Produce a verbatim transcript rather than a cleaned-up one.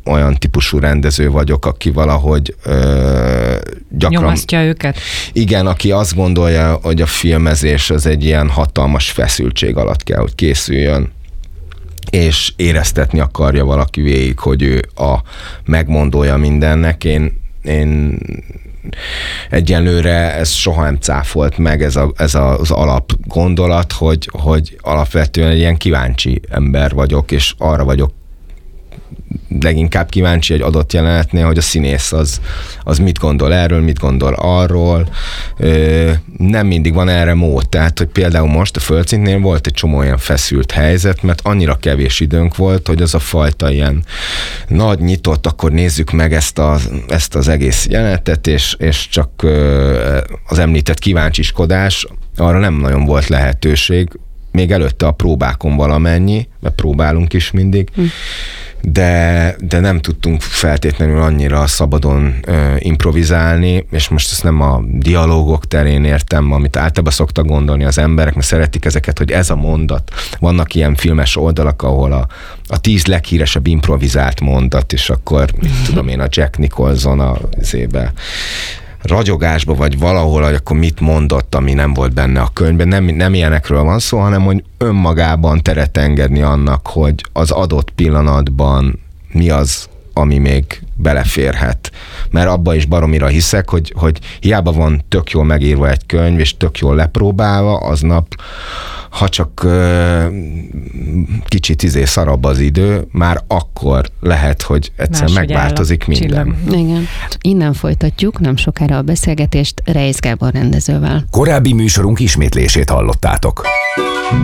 olyan típusú rendező vagyok, aki valahogy ö, gyakran... Nyomasztja őket? Igen, aki azt gondolja, hogy a filmezés az egy ilyen hatalmas feszültség alatt kell, hogy készüljön, és éreztetni akarja valaki végig, hogy ő a megmondója mindennek. Én, én egyenlőre ez soha nem cáfolt meg, ez, a, ez az alap gondolat, hogy, hogy alapvetően egy ilyen kíváncsi ember vagyok, és arra vagyok leginkább kíváncsi egy adott jelenetnél, hogy a színész az, az mit gondol erről, mit gondol arról. Ö, nem mindig van erre mód, tehát, hogy például most a Földszintnél volt egy csomó olyan feszült helyzet, mert annyira kevés időnk volt, hogy az a fajta ilyen nagy nyitott, akkor nézzük meg ezt, a, ezt az egész jelenetet, és, és csak ö, az említett kíváncsiskodás, arra nem nagyon volt lehetőség, még előtte a próbákon valamennyi, mert próbálunk is mindig, hm. de, de nem tudtunk feltétlenül annyira szabadon ö, improvizálni, és most ezt nem a dialógok terén értem, amit általában szoktak gondolni az emberek, mert szeretik ezeket, hogy ez a mondat. Vannak ilyen filmes oldalak, ahol a, a tíz leghíresebb improvizált mondat, és akkor, mit tudom én, a Jack Nicholson a zébe ragyogásba, vagy valahol, hogy akkor mit mondott, ami nem volt benne a könyvben. Nem, nem ilyenekről van szó, hanem hogy önmagában teret engedni annak, hogy az adott pillanatban mi az, ami még beleférhet. Mert abba is baromira hiszek, hogy, hogy hiába van tök jól megírva egy könyv, és tök jól lepróbálva, aznap ha csak uh, kicsit izé szarabb az idő, már akkor lehet, hogy egyszer Más, megváltozik hogy minden. Igen. Innen folytatjuk nem sokára a beszélgetést Reisz Gábor rendezővel. Korábbi műsorunk ismétlését hallottátok.